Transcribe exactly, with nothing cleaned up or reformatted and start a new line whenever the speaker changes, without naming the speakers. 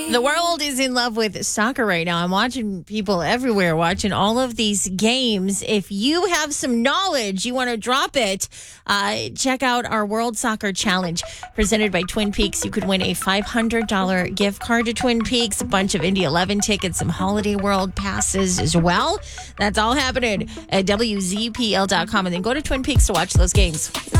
The world is in love with soccer right now. I'm watching people everywhere watching all of these games. If you have some knowledge, you want to drop it, uh, check out our World Soccer Challenge presented by Twin Peaks. You could win a five hundred dollars gift card to Twin Peaks, a bunch of Indy eleven tickets, some Holiday World passes as well. That's all happening at W Z P L dot com. And then go to Twin Peaks to watch those games.